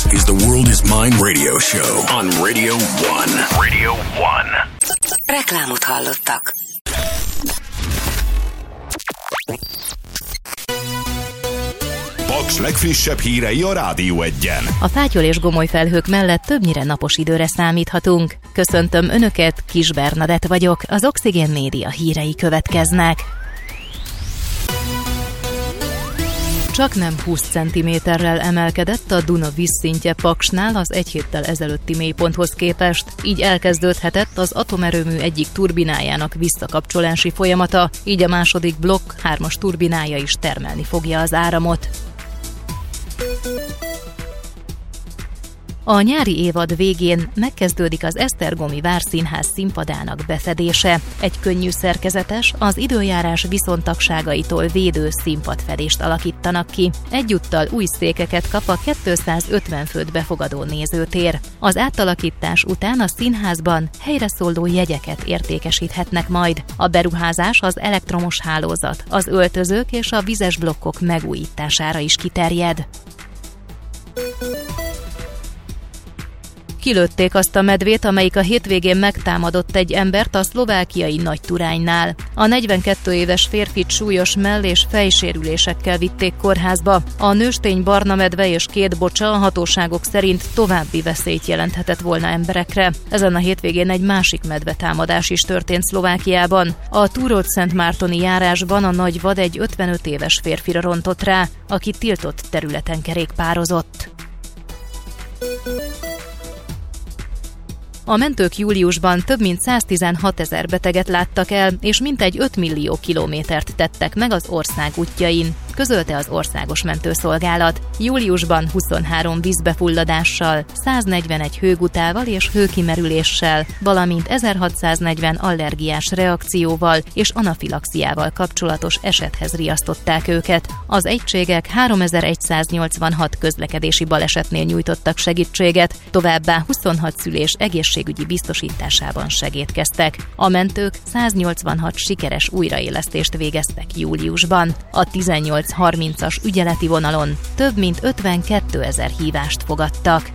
is the World is Mine radio show on Radio 1. Radio 1. Reklámot hallottak. Paks legfrissebb hírei a Rádió 1-en. A fátyol és gomoly felhők mellett többnyire napos időre számíthatunk. Köszöntöm Önöket, Kis Bernadett vagyok, az Oxygen Média hírei következnek. Csaknem 20 cm-rel emelkedett a Duna vízszintje Paksnál az egy héttel ezelőtti mélyponthoz képest, így elkezdődhetett az atomerőmű egyik turbinájának visszakapcsolási folyamata, így a második blokk 3-as turbinája is termelni fogja az áramot. A nyári évad végén megkezdődik az Esztergomi Várszínház színpadának befedése. Egy könnyű szerkezetes, az időjárás viszontagságaitól védő színpadfedést alakítanak ki. Egyúttal új székeket kap a 250 főt befogadó nézőtér. Az átalakítás után a színházban helyreszóló jegyeket értékesíthetnek majd. A beruházás az elektromos hálózat, az öltözők és a vizes blokkok megújítására is kiterjed. Kilőtték azt a medvét, amelyik a hétvégén megtámadott egy embert a szlovákiai Nagyturánynál. A 42 éves férfit súlyos mell- és fejsérülésekkel vitték kórházba. A nőstény barna medve és 2 bocsa a hatóságok szerint további veszélyt jelenthetett volna emberekre. Ezen a hétvégén egy másik medvetámadás is történt Szlovákiában. A Túrót-Szentmártoni járásban a nagy vad egy 55 éves férfira rontott rá, aki tiltott területen kerékpározott. A mentők júliusban több mint 116 000 beteget láttak el, és mintegy 5 millió kilométert tettek meg az ország útjain, közölte az Országos Mentőszolgálat. Júliusban 23 vízbefulladással, 141 hőgutával és hőkimerüléssel, valamint 1640 allergiás reakcióval és anafilaxiával kapcsolatos esethez riasztották őket. Az egységek 3186 közlekedési balesetnél nyújtottak segítséget, továbbá 26 szülés egészségügyi biztosításában segédkeztek. A mentők 186 sikeres újraélesztést végeztek júliusban. A 18-30-as ügyeleti vonalon több mint 52 000 hívást fogadtak.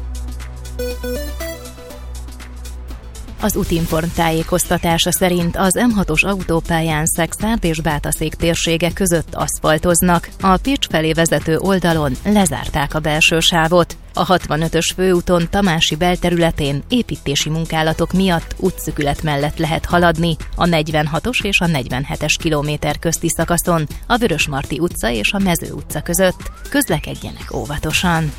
Az Útinform tájékoztatása szerint az M6-os autópályán Szekszárd és Bátaszék térsége között aszfaltoznak. A Pécs felé vezető oldalon lezárták a belső sávot. A 65-ös főúton Tamási belterületén építési munkálatok miatt útszűkület mellett lehet haladni. A 46-os és a 47-es kilométer közti szakaszon a Vörösmarty utca és a Mező utca között. Közlekedjenek óvatosan!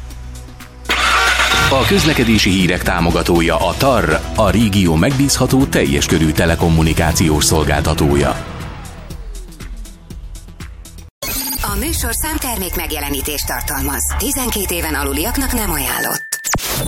A közlekedési hírek támogatója a TAR, a régió megbízható teljes körű telekommunikációs szolgáltatója. A műsorszám termék megjelenítést tartalmaz. 12 éven aluliaknak nem ajánlott.